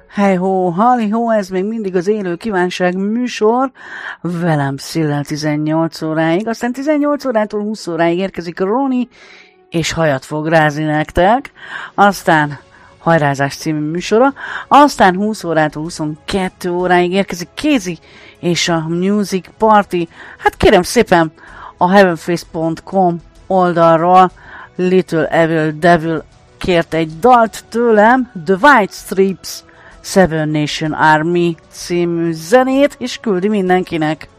Hey-ho, hali-ho, ez még mindig az élő kívánság műsor, velem Szillel 18 óráig, aztán 18 órától 20 óráig érkezik Roni, és hajat fog rázni nektek, aztán Hajrázás című műsora, aztán 20 órától 22 óráig érkezik Kézi, és a Music Party, hát kérem szépen a heavenface.com oldalról Little Evil Devil kért egy dalt tőlem, The White Stripes Seven Nation Army című zenét, és küldi mindenkinek.